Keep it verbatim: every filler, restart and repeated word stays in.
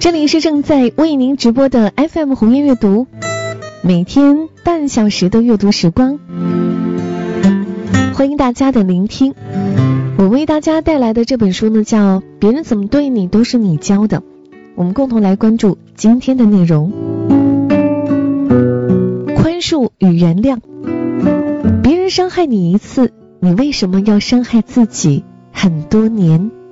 这里是正在为您直播的 F M 红叶阅读，每天半小时的阅读时光，欢迎大家的聆听。我为大家带来的这本书呢，叫《别人怎么对你都是你教的》。我们共同来关注今天的内容。宽恕与原谅。别人伤害你一次，你为什么要伤害自己很多年？